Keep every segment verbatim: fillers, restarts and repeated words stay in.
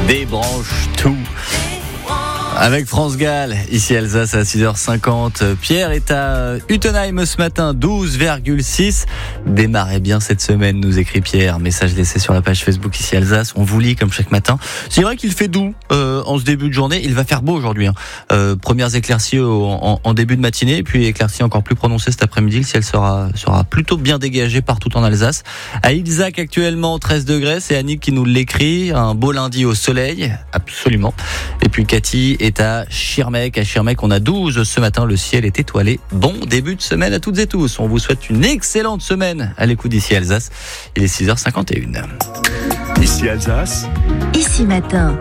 Débranche tout. Avec France Gall, ici Alsace à six heures cinquante. Pierre est à Utenheim ce matin, douze virgule six. Démarrez bien cette semaine, nous écrit Pierre. Message laissé sur la page Facebook ici Alsace. On vous lit comme chaque matin. C'est vrai qu'il fait doux euh, en ce début de journée. Il va faire beau aujourd'hui. Hein. Euh, premières éclaircies au, en, en début de matinée, puis éclaircies encore plus prononcées cet après-midi. Le ciel sera, sera plutôt bien dégagé partout en Alsace. À Ilzac actuellement treize degrés. C'est Annick qui nous l'écrit. Un beau lundi au soleil, absolument. Et puis Cathy est à Schirmeck. À Schirmeck, on a douze ce matin. Le ciel est étoilé. Bon début de semaine à toutes et tous. On vous souhaite une excellente semaine à l'écoute d'ici Alsace. Il est six heures cinquante et une. Ici Alsace. Ici matin.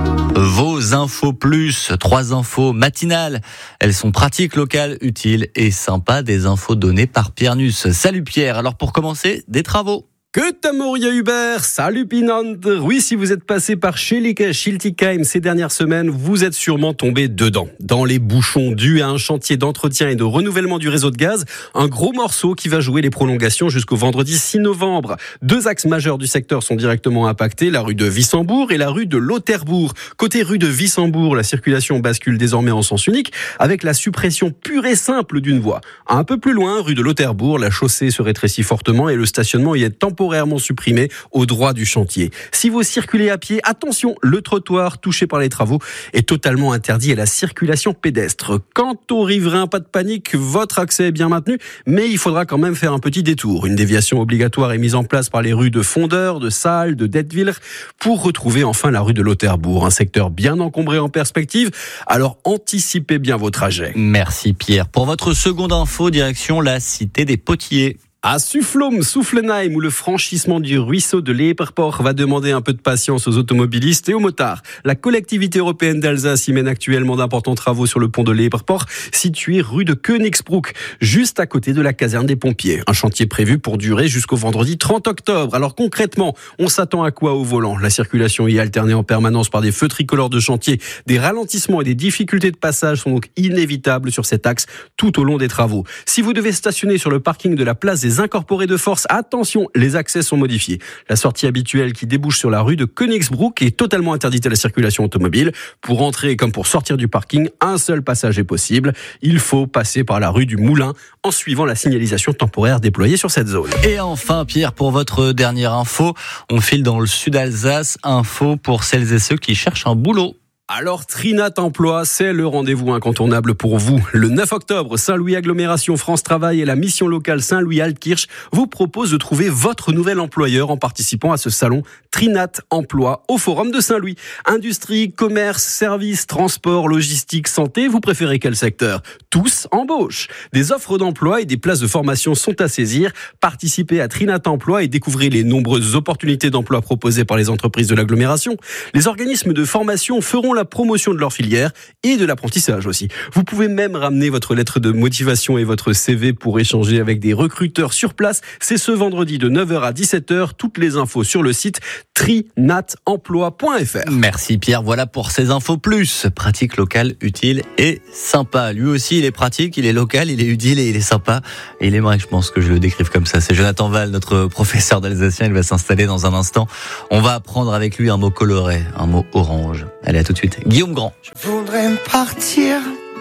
Vos infos plus, trois infos matinales. Elles sont pratiques, locales, utiles et sympas. Des infos données par Pierre Nuss. Salut Pierre. Alors pour commencer, des travaux. Que Tamoria Hubert, salut Pinant. Oui, si vous êtes passé par Schillig, Schiltigheim ces dernières semaines, vous êtes sûrement tombé dedans. Dans les bouchons dus à un chantier d'entretien et de renouvellement du réseau de gaz, un gros morceau qui va jouer les prolongations jusqu'au vendredi six novembre. Deux axes majeurs du secteur sont directement impactés, la rue de Wissembourg et la rue de Lauterbourg. Côté rue de Wissembourg, la circulation bascule désormais en sens unique avec la suppression pure et simple d'une voie. Un peu plus loin, rue de Lauterbourg, la chaussée se rétrécit fortement et le stationnement y est temporairement supprimé au droit du chantier. Si vous circulez à pied, attention, le trottoir touché par les travaux est totalement interdit à la circulation pédestre. Quant aux riverains, pas de panique, votre accès est bien maintenu, mais il faudra quand même faire un petit détour. Une déviation obligatoire est mise en place par les rues de Fondeur, de Salles, de Detwiller pour retrouver enfin la rue de Lauterbourg, un secteur bien encombré en perspective. Alors anticipez bien vos trajets. Merci Pierre. Pour votre seconde info, direction la cité des Potiers. À Sufflum, Soufflenheim, où le franchissement du ruisseau de l'Eperport va demander un peu de patience aux automobilistes et aux motards. La collectivité européenne d'Alsace y mène actuellement d'importants travaux sur le pont de l'Eperport, situé rue de Königsbruck, juste à côté de la caserne des pompiers. Un chantier prévu pour durer jusqu'au vendredi trente octobre. Alors concrètement, on s'attend à quoi au volant? La circulation y est alternée en permanence par des feux tricolores de chantier. Des ralentissements et des difficultés de passage sont donc inévitables sur cet axe tout au long des travaux. Si vous devez stationner sur le parking de la place des incorporés de force, attention, les accès sont modifiés. La sortie habituelle qui débouche sur la rue de Königsbruck est totalement interdite à la circulation automobile. Pour entrer comme pour sortir du parking, un seul passage est possible. Il faut passer par la rue du Moulin en suivant la signalisation temporaire déployée sur cette zone. Et enfin, Pierre, pour votre dernière info, on file dans le sud Alsace. Info pour celles et ceux qui cherchent un boulot. Alors, Trinat Emploi, c'est le rendez-vous incontournable pour vous. Le neuf octobre, Saint-Louis Agglomération France Travail et la mission locale Saint-Louis-Altkirch vous proposent de trouver votre nouvel employeur en participant à ce salon Trinat Emploi au Forum de Saint-Louis. Industrie, commerce, services, transport, logistique, santé, vous préférez quel secteur? Tous embauchent. Des offres d'emploi et des places de formation sont à saisir. Participez à Trinat Emploi et découvrez les nombreuses opportunités d'emploi proposées par les entreprises de l'agglomération. Les organismes de formation feront la promotion de leur filière et de l'apprentissage aussi. Vous pouvez même ramener votre lettre de motivation et votre C V pour échanger avec des recruteurs sur place. C'est ce vendredi de neuf heures à dix-sept heures. Toutes les infos sur le site trinat emploi point f r. Merci Pierre. Voilà pour ces infos plus. Pratique, locale, utile et sympa. Lui aussi, il est pratique, il est local, il est utile et il est sympa. Et il aimerait que je pense que je le décrive comme ça. C'est Jonathan Val, notre professeur d'alsacien. Il va s'installer dans un instant. On va apprendre avec lui un mot coloré, un mot orange. Allez, à tout de suite. Guillaume Grand. Je voudrais partir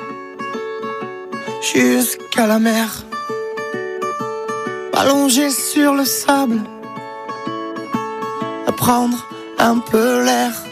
jusqu'à la mer, allongé sur le sable, à prendre un peu l'air.